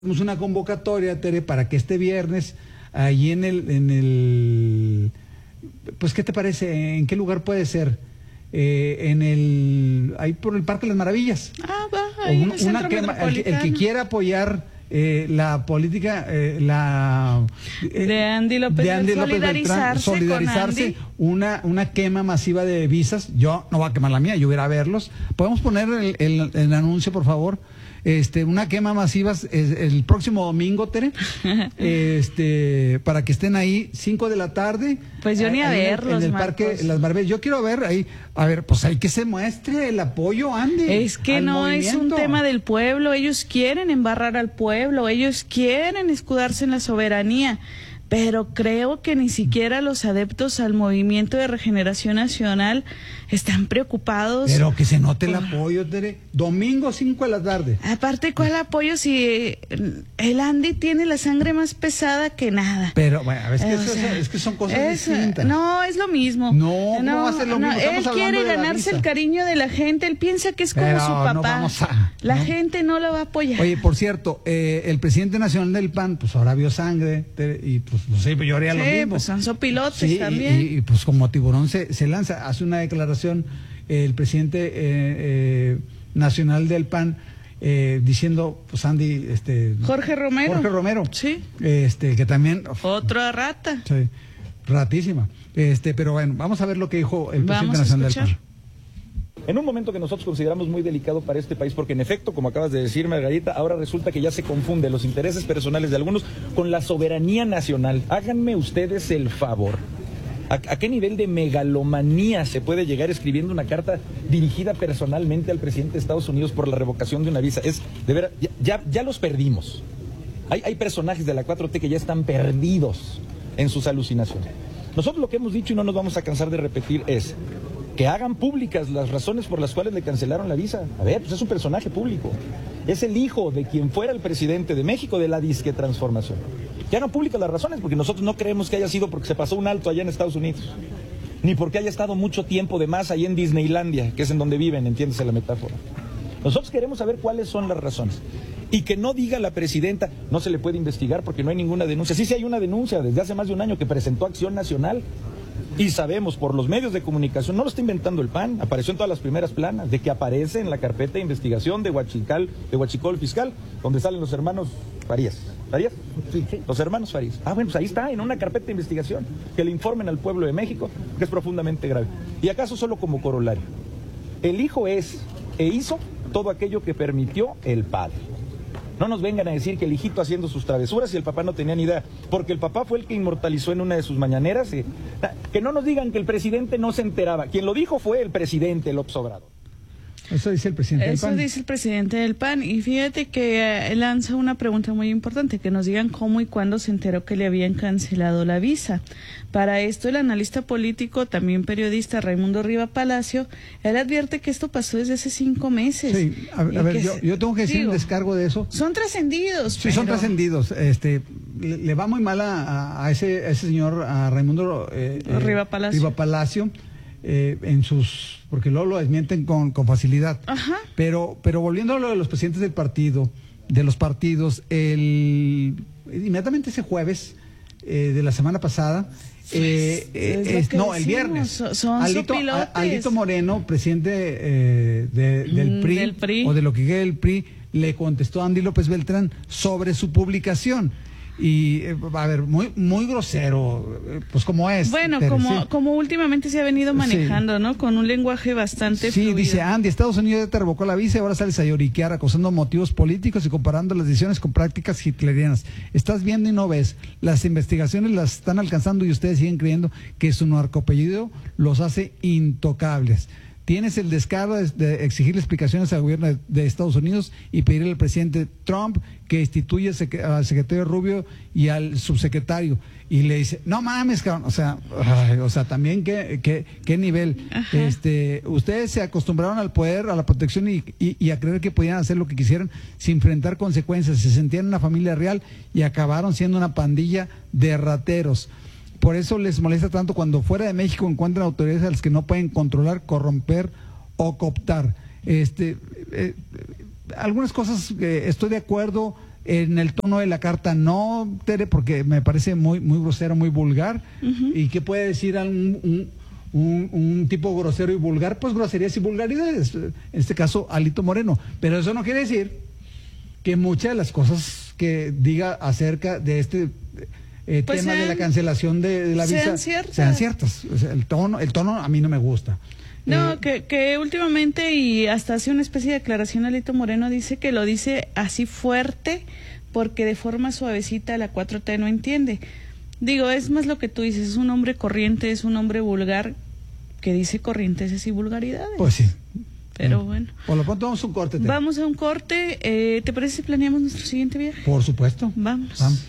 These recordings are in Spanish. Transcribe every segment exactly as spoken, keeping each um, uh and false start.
Tenemos una convocatoria, Tere, para que este viernes, ahí en el, en el, pues, ¿qué te parece? ¿En qué lugar puede ser? Eh, en el, ahí por el Parque de las Maravillas. Ah, va, ahí un, en el una centro quema, el, el que quiera apoyar eh, la política, eh, la eh, de Andy López, de Andy López solidarizarse, Beltrán, solidarizarse, con Andy. una una quema masiva de visas. Yo no voy a quemar la mía, yo voy a ir a verlos. Podemos poner el, el, el anuncio, por favor. Este, una quema masiva el, el próximo domingo, Tere, este, para que estén ahí, cinco de la tarde. Pues yo ni a verlos, en el Marcos. Parque Las Maravillas. Yo quiero ver ahí, a ver, pues hay que se muestre el apoyo, Andy. Es que no movimiento. Es un tema del pueblo, ellos quieren embarrar al pueblo, ellos quieren escudarse en la soberanía. Pero creo que ni siquiera los adeptos al Movimiento de Regeneración Nacional están preocupados. Pero que se note el apoyo, Tere. Domingo, cinco de la tarde. Aparte, ¿cuál apoyo si el Andy tiene la sangre más pesada que nada? Pero, bueno, es que, o eso, sea, es que son cosas es, distintas. No, es lo mismo. No, no, no va a ser lo no, mismo. Estamos él quiere de ganarse la el cariño de la gente. Él piensa que es como Pero su papá. No vamos a, la no. gente no lo va a apoyar. Oye, por cierto, eh, el presidente nacional del P A N, pues ahora vio sangre, Tere, y pues no sé, yo haría sí, lo mismo. Pues son sopilotes sí, también. Y, y pues como tiburón se, se lanza, hace una declaración eh, el presidente eh, eh, nacional del P A N eh, diciendo, pues Andy, este Jorge Romero. Jorge Romero. Sí. Este, que también. Otra rata. Sí, ratísima. Este, pero bueno, vamos a ver lo que dijo el presidente vamos nacional a del P A N. En un momento que nosotros consideramos muy delicado para este país, porque en efecto, como acabas de decir, Margarita, ahora resulta que ya se confunde los intereses personales de algunos con la soberanía nacional. Háganme ustedes el favor. ¿A, a qué nivel de megalomanía se puede llegar escribiendo una carta dirigida personalmente al presidente de Estados Unidos por la revocación de una visa? Es, de veras, ya, ya, ya los perdimos. Hay, hay personajes de la cuatro T que ya están perdidos en sus alucinaciones. Nosotros lo que hemos dicho y no nos vamos a cansar de repetir es que hagan públicas las razones por las cuales le cancelaron la visa. A ver, pues es un personaje público. Es el hijo de quien fuera el presidente de México de la disque transformación. Que hagan públicas las razones, porque nosotros no creemos que haya sido porque se pasó un alto allá en Estados Unidos, ni porque haya estado mucho tiempo de más allá en Disneylandia, que es en donde viven, entiéndese la metáfora. Nosotros queremos saber cuáles son las razones. Y que no diga la presidenta, no se le puede investigar porque no hay ninguna denuncia. Sí, sí hay una denuncia desde hace más de un año que presentó Acción Nacional. Y sabemos por los medios de comunicación, no lo está inventando el P A N, apareció en todas las primeras planas, de que aparece en la carpeta de investigación de Huachical, de Huachicol Fiscal, donde salen los hermanos Farías. ¿Farías? Sí, sí, los hermanos Farías. Ah, bueno, pues ahí está, en una carpeta de investigación, que le informen al pueblo de México, que es profundamente grave. Y acaso solo como corolario, el hijo es e hizo todo aquello que permitió el padre. No nos vengan a decir que el hijito haciendo sus travesuras y el papá no tenía ni idea, porque el papá fue el que inmortalizó en una de sus mañaneras. Eh, que no nos digan que el presidente no se enteraba. Quien lo dijo fue el presidente López Obrador. Eso dice el presidente del Eso P A N. dice el presidente del P A N. Y fíjate que eh, lanza una pregunta muy importante, que nos digan cómo y cuándo se enteró que le habían cancelado la visa. Para esto, el analista político, también periodista, Raimundo Riva Palacio, él advierte que esto pasó desde hace cinco meses. Sí, a, a ver, yo, yo tengo que decir un descargo de eso. Son trascendidos. Sí, pero... son trascendidos. Este, le, le va muy mal a, a, ese, a ese señor, a Raimundo eh, Riva Palacio. Riva Palacio. Eh, en sus, porque luego lo desmienten con, con facilidad. Ajá. Pero, pero volviendo a lo de los presidentes del partido, de los partidos, el inmediatamente ese jueves eh, de la semana pasada, eh, eh, es, es, no, decimos, el viernes, son Alito, a, Alito Moreno, presidente eh, de, del, P R I, del P R I, o de lo que quede el P R I, le contestó a Andy López Beltrán sobre su publicación. Y, a ver, muy muy grosero, pues como es. Bueno, Tere, como sí. como últimamente se ha venido manejando, sí. ¿no? Con un lenguaje bastante Sí, fluido. dice Andy, Estados Unidos ya te revocó la visa y ahora sales a lloriquear acusando motivos políticos y comparando las decisiones con prácticas hitlerianas. Estás viendo y no ves. Las investigaciones las están alcanzando y ustedes siguen creyendo que su narcoapellido los hace intocables. Tienes el descaro de, de exigirle explicaciones al gobierno de, de Estados Unidos y pedirle al presidente Trump que instituya al secretario Rubio y al subsecretario. Y le dice, no mames, cabrón. O sea, ay, o sea, también qué, qué, qué nivel. Ajá. Este, ustedes se acostumbraron al poder, a la protección y, y, y a creer que podían hacer lo que quisieran sin enfrentar consecuencias. Se sentían una familia real y acabaron siendo una pandilla de rateros. Por eso les molesta tanto cuando fuera de México encuentran autoridades a las que no pueden controlar, corromper o cooptar. Este, eh, algunas cosas eh, estoy de acuerdo, En el tono de la carta no, Tere, porque me parece muy, muy grosero, muy vulgar. Uh-huh. ¿Y qué puede decir un, un, un, un tipo grosero y vulgar? Pues groserías y vulgaridades. En este caso, Alito Moreno. Pero eso no quiere decir que muchas de las cosas que diga acerca de este eh, pues tema sean, de la cancelación de, de la visa sean ciertas. Sean ciertas. O sea, el tono, el tono a mí no me gusta. No, eh, que, que últimamente y hasta hace una especie de declaración Alito Moreno dice que lo dice así fuerte porque de forma suavecita la cuatro T no entiende. Digo, es más lo que tú dices, es un hombre corriente, es un hombre vulgar que dice corrientes y vulgaridades. Pues sí. Pero bueno. Por lo pronto vamos a un corte. Te. Vamos a un corte. Eh, ¿Te parece si planeamos nuestro siguiente viaje? Por supuesto. Vamos. Vamos.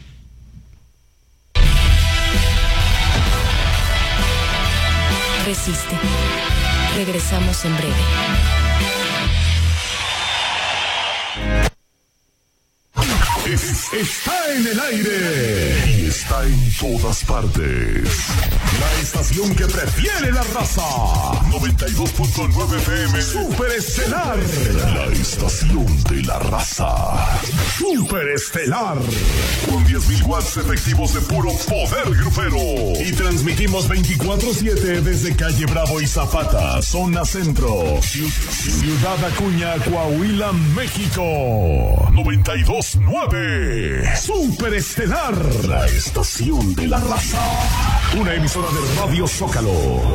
Resiste. Regresamos en breve. Es, está en el aire y está en todas partes. La estación que prefiere la raza. noventa y dos punto nueve F M Super Estelar. La estación de la raza. Super Estelar. Con diez mil watts efectivos de puro poder grupero. Y transmitimos veinticuatro siete desde Calle Bravo y Zapata, zona centro. Ciudad Acuña, Coahuila, México. noventa y dos punto nueve. Super Estelar, la estación de la raza. Una emisora de Radio Zócalo.